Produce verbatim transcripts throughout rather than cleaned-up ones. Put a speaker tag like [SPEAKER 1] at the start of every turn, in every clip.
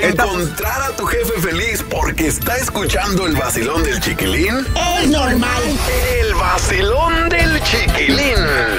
[SPEAKER 1] Encontrar a tu jefe feliz porque está escuchando el vacilón del Chiquilín
[SPEAKER 2] es normal.
[SPEAKER 1] El vacilón del Chiquilín.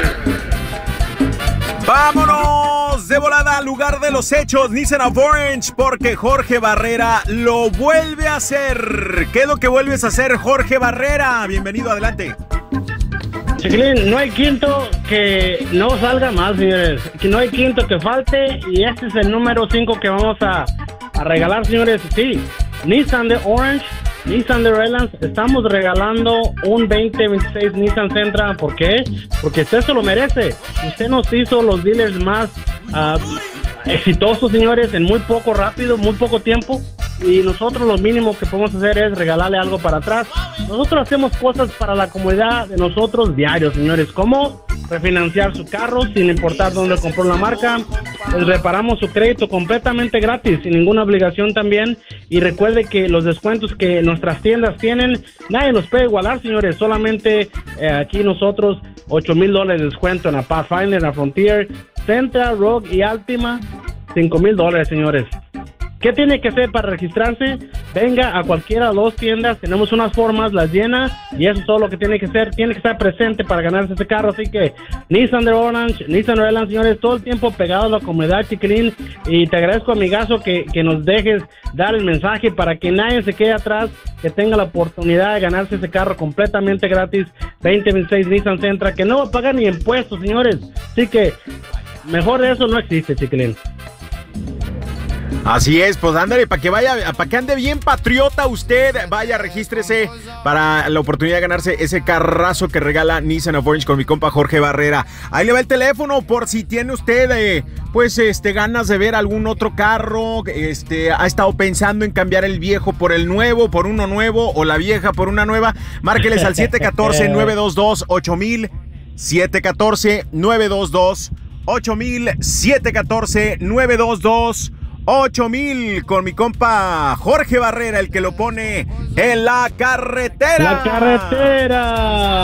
[SPEAKER 3] ¡Vámonos de volada al lugar de los hechos! Nissan of Orange, porque Jorge Barrera lo vuelve a hacer. ¿Qué es lo que vuelves a hacer, Jorge Barrera? Bienvenido, adelante.
[SPEAKER 4] Chiquilín, no hay quinto que no salga mal, señores. Que no hay quinto que falte. Y este es el número cinco que vamos a, a regalar, señores. Sí, Nissan de Orange, Nissan de Redlands. Estamos regalando un veinte veintiséis Nissan Sentra. ¿Por qué? Porque usted se lo merece. Usted nos hizo los dealers más uh, exitosos, señores, en muy poco rápido, muy poco tiempo. Y nosotros lo mínimo que podemos hacer es regalarle algo para atrás. Nosotros hacemos cosas para la comunidad de nosotros diarios, señores, como refinanciar su carro sin importar dónde compró la marca. Les reparamos su crédito completamente gratis, sin ninguna obligación también. Y recuerde que los descuentos que nuestras tiendas tienen, nadie los puede igualar, señores. Solamente eh, aquí nosotros, ocho mil dólares de descuento en la Pathfinder, la Frontier, Sentra, Rogue y Altima, cinco mil dólares, señores. ¿Qué tiene que hacer para registrarse? Venga a cualquiera de las dos tiendas, tenemos unas formas, las llena y eso es todo lo que tiene que hacer. Tiene que estar presente para ganarse ese carro, así que Nissan de Orange, Nissan de Redlands, señores, todo el tiempo pegado a la comunidad, Chiquilín, y te agradezco, amigazo, que, que nos dejes dar el mensaje para que nadie se quede atrás, que tenga la oportunidad de ganarse ese carro completamente gratis, veinte veintiséis Nissan Sentra, que no va a pagar ni impuestos, señores, así que mejor de eso no existe, Chiquilín.
[SPEAKER 3] Así es, pues ándale, para que vaya, para que ande bien patriota usted, vaya, regístrese para la oportunidad de ganarse ese carrazo que regala Nissan of Orange con mi compa Jorge Barrera. Ahí le va el teléfono por si tiene usted, eh, pues, este, ganas de ver algún otro carro, este, ha estado pensando en cambiar el viejo por el nuevo, por uno nuevo, o la vieja por una nueva. Márqueles al siete uno cuatro, nueve dos dos, ocho mil, siete uno cuatro, nueve dos dos, ocho mil, siete uno cuatro, nueve dos dos, ocho mil con mi compa Jorge Barrera, el que lo pone en la carretera.
[SPEAKER 4] La carretera.